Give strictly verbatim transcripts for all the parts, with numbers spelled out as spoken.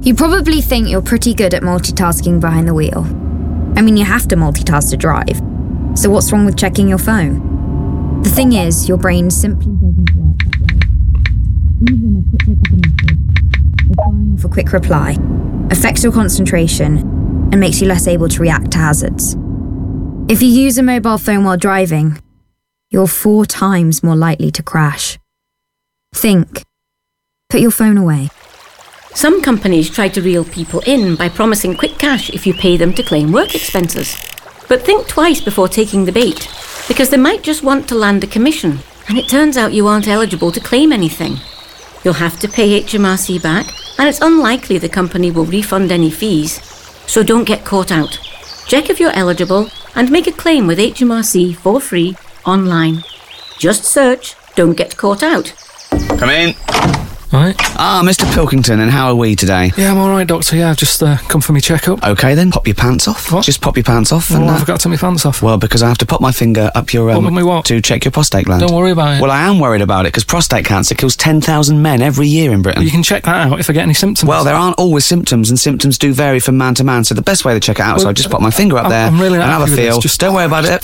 You probably think you're pretty good at multitasking behind the wheel. I mean, you have to multitask to drive. So what's wrong with checking your phone? The thing is, your brain simply doesn't work that way. Even a quick look at a message, or firing off a quick reply, affects your concentration and makes you less able to react to hazards. If you use a mobile phone while driving, you're four times more likely to crash. Think. Put your phone away. Some companies try to reel people in by promising quick cash if you pay them to claim work expenses. But think twice before taking the bait, because they might just want to land a commission, and it turns out you aren't eligible to claim anything. You'll have to pay H M R C back, and it's unlikely the company will refund any fees. So don't get caught out. Check if you're eligible and make a claim with H M R C for free online. Just search "Don't Get Caught Out." Come in. Right. Ah, Mister Pilkington, and how are we today? Yeah, I'm all right, Doctor. Yeah, I've just uh, come for me checkup. Okay, then, pop your pants off. What? Just pop your pants off. Well, and, why uh, have I got to take my pants off? Well, because I have to pop my finger up your... Um, What, me what? To check your prostate gland. Don't worry about it. Well, I am worried about it, because prostate cancer kills ten thousand men every year in Britain. You can check that out if I get any symptoms. Well, there aren't always symptoms, and symptoms do vary from man to man, so the best way to check it out is Well, I just pop my finger up I'm- there I'm really not and have a happy with feel. this. Just- Don't worry about it.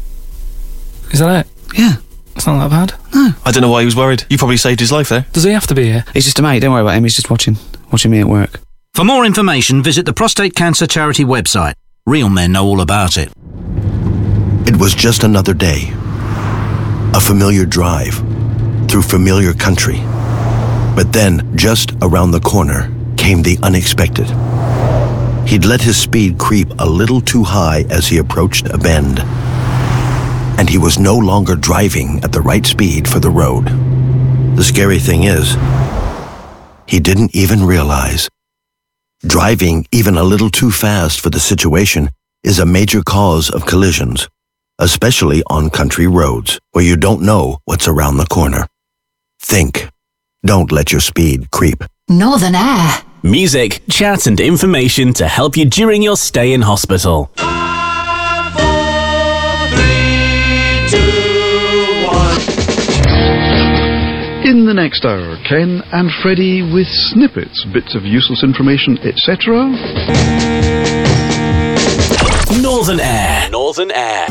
Is that it? Yeah. It's not that bad. No. I don't know why he was worried. You probably saved his life there. Does he have to be here? He's just a mate, don't worry about him, he's just watching, watching me at work. For more information, visit the Prostate Cancer Charity website. Real men know all about it. It was just another day. A familiar drive through familiar country. But then, just around the corner, came the unexpected. He'd let his speed creep a little too high as he approached a bend. And he was no longer driving at the right speed for the road. The scary thing is, he didn't even realize. Driving even a little too fast for the situation is a major cause of collisions, especially on country roads where you don't know what's around the corner. Think. Don't let your speed creep. Northern Air. Music, chat and information to help you during your stay in hospital. In the next hour, Ken and Freddie with snippets, bits of useless information, et cetera. Northern Air. Northern Air.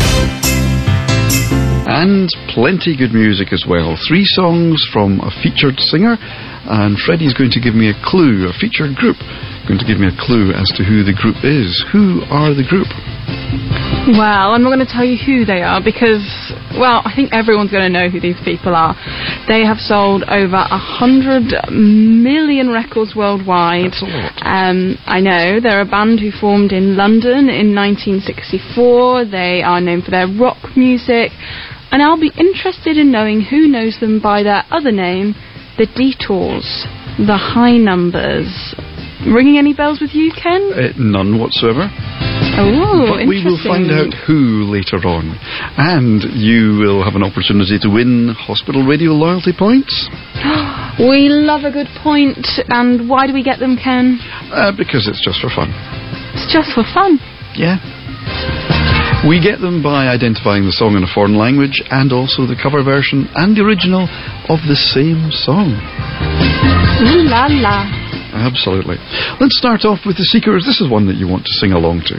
And plenty good music as well. Three songs from a featured singer, and Freddie's going to give me a clue, a featured group, going to give me a clue as to who the group is. Who are the group? Well, I'm not going to tell you who they are because, well, I think everyone's going to know who these people are. They have sold over a hundred million records worldwide. That's a lot. Um, I know. They're a band who formed in London in nineteen sixty-four. They are known for their rock music. And I'll be interested in knowing who knows them by their other name, the Detours, the High Numbers. Ringing any bells with you, Ken? Uh, none whatsoever. Oh, but we will find out who later on. And you will have an opportunity to win Hospital Radio loyalty points. We love a good point. And why do we get them, Ken? Uh, because it's just for fun. It's just for fun? Yeah. We get them by identifying the song in a foreign language and also the cover version and the original of the same song. Ooh la la. Absolutely. Let's start off with The Seekers. This is one that you want to sing along to.